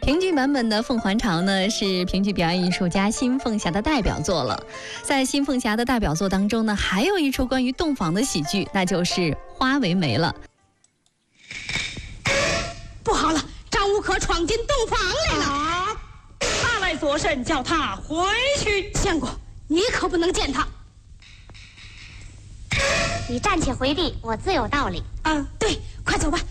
评剧版本的《凤还巢》呢，是评剧表演艺术家辛凤霞的代表作了。在辛凤霞的代表作当中呢，还有一出关于洞房的喜剧，那就是《花为媒》了。 不好了，张无可闯进洞房来了！ 他来作甚？叫他回去。 相公，你可不能见他。 你暂且回避，我自有道理。 对，快走吧。